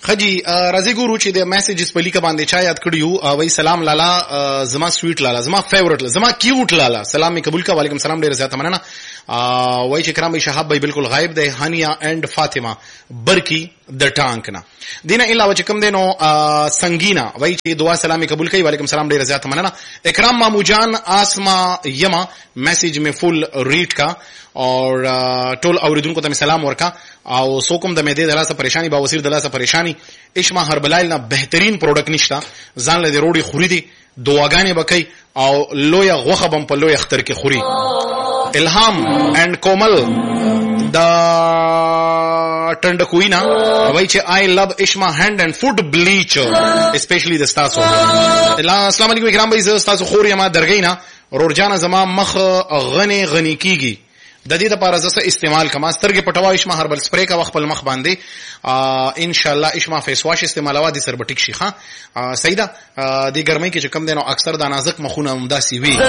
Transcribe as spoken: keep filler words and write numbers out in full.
خجی راځي ګورو چې د میسیجز په لیکه باندې چا یاد کړیو. وای سلام لالا، زما سویټ لالا، زما فیورټ لالا، زما کیوټ لالا، سلام می قبول کا. وعلیکم السلام، ډیر زیات مننه. وای چې کرام بھائی شهاب بھائی بالکل غایب دی. هانیا اینڈ فاطمه برکی د ټانک نه دینه الا چې کوم دینو سنگینا وای چې دعا سلام قبول کړي. وعلیکم السلام، ډیر زیات مننه. اکرام مامو جان آسما یما میسیج می فل ریډ کا اور ټول اوریدونکو ته سلام ورکا. او سوکم د مېدې د لاسه پریشانی با وسیر د لاسه پریشانی اشما هربلایل نه بهترین پروډکټ نشتا. ځان له روړي خوري دي، دعاګانې وکي او لوی غوخه بم په لوی اختر کې خوري. الهام اینڈ کومل دا ټنډکوینا وای چې آی لو اشما هاند اینڈ فوډ بلیچ اسپیشلی د تاسو. السلام علیکم کرام بھائی، زه تاسو خور یم درګینا رورجان زما مخ غنی غنی کیږي. د دې لپاره زسه استعمال کما سترګې پټوا اشما هربل سپری کا وخت په مخ باندې ان شاء الله اشما فیس واش استعمالوا دي سر بټیک شيخه سیدا د ګرمۍ کې چې کم دینو اکثر د نازک مخونه همدا سی وی